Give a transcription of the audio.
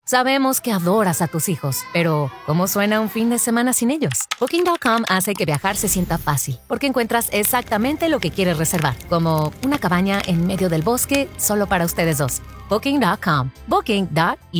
Sabemos que adoras a tus hijos, pero ¿cómo suena un fin de semana sin ellos? Booking.com hace que viajar se sienta fácil, porque encuentras exactamente lo que quieres reservar, como una cabaña en medio del bosque solo para ustedes dos. Booking.com. Booking.com.